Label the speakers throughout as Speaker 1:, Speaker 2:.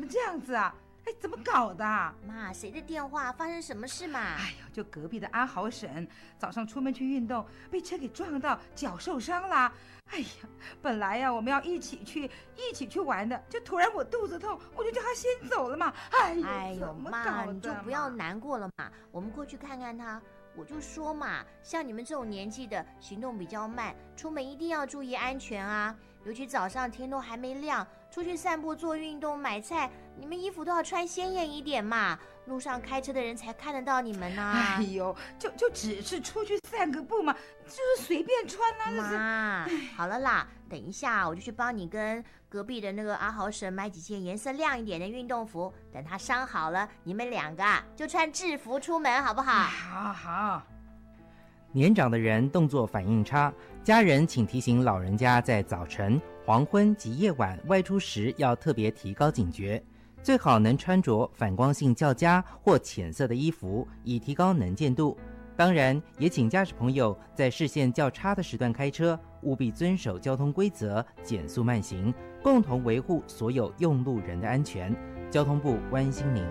Speaker 1: 这样子啊？哎，怎么搞的啊？
Speaker 2: 妈，谁的电话？发生什么事嘛？
Speaker 1: 哎呦，就隔壁的阿豪婶，早上出门去运动，被车给撞到，脚受伤啦。哎呀，本来呀我们要一起去玩的，就突然我肚子痛，我就叫他先走了嘛。哎呦，
Speaker 2: 妈，你就不要难过了嘛，我们过去看看他。我就说嘛，像你们这种年纪的，行动比较慢，出门一定要注意安全啊。尤其早上天都还没亮，出去散步、做运动、买菜，你们衣服都要穿鲜艳一点嘛，路上开车的人才看得到你们呢。
Speaker 1: 哎呦，就只是出去散个步嘛，就是随便穿啊。
Speaker 2: 妈，好了啦，等一下我就去帮你跟隔壁的那个阿豪婶买几件颜色亮一点的运动服，等他伤好了，你们两个就穿制服出门，好不好？
Speaker 1: 好。
Speaker 3: 年长的人动作反应差，家人请提醒老人家在早晨、黄昏及夜晚外出时要特别提高警觉，最好能穿着反光性较佳或浅色的衣服，以提高能见度。当然，也请驾驶朋友在视线较差的时段开车，务必遵守交通规则，减速慢行，共同维护所有用路人的安全。交通部关心您。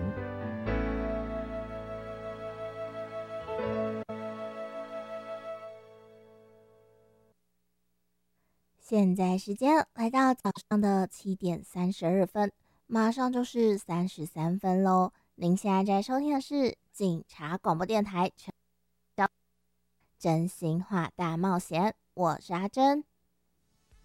Speaker 4: 现在时间来到早上的7:32，马上就是33分喽。您现在在收听的是警察广播电台真心话大冒险，我是阿珍。